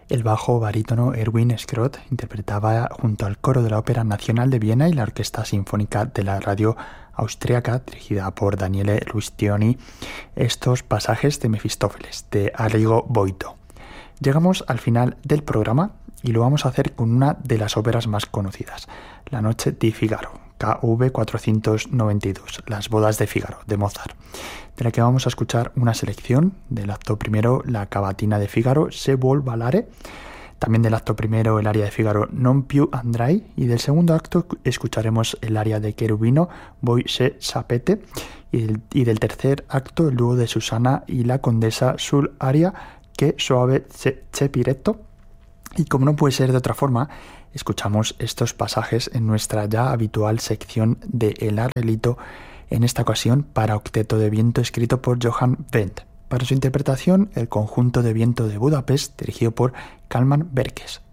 El bajo barítono Erwin Schrott interpretaba junto al coro de la Ópera Nacional de Viena y la Orquesta Sinfónica de la Radio Austriaca, dirigida por Daniele Lustioni, estos pasajes de Mefistófeles, de Arrigo Boito. Llegamos al final del programa y lo vamos a hacer con una de las óperas más conocidas, La Noche di Figaro, KV 492, Las bodas de Fígaro, de Mozart, de la que vamos a escuchar una selección del acto primero, la cavatina de Fígaro, Se vuol ballare, también del acto primero, el aria de Fígaro, Non più andrai, y del segundo acto escucharemos el aria de Cherubino, Voi se sapete, y del tercer acto, el dúo de Susana y la condesa sul aria Che soave c'è piretto. Y como no puede ser de otra forma, escuchamos estos pasajes en nuestra ya habitual sección de El Arreglito, en esta ocasión para octeto de viento escrito por Johann Wendt. Para su interpretación, el conjunto de viento de Budapest, dirigido por Kalman Berkes.